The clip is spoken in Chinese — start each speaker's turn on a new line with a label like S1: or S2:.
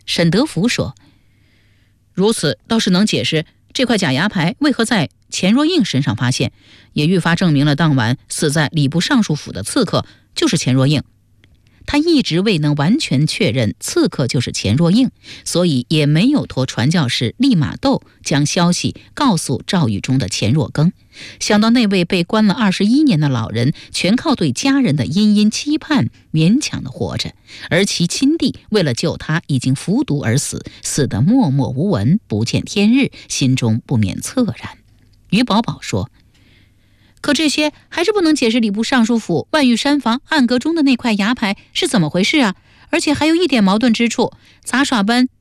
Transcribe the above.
S1: 沈德福说，如此倒是能解释这块假牙牌为何在钱若应身上发现，也愈发证明了当晚死在礼部尚书府的刺客就是钱若应。他一直未能完全确认刺客就是钱若应，所以也没有托传教士利玛窦将消息告诉赵狱中的钱若庚。想到那位被关了21年的老人全靠对家人的殷殷期盼勉强的活着，而其亲弟为了救他已经服毒而死，死得默默无闻不见天日，心中不免恻然。于宝宝说，可这些还是不能解释礼部尚书府万玉山房暗阁中的那块牙牌是怎么回事啊！而且还有一点矛盾之处，杂耍班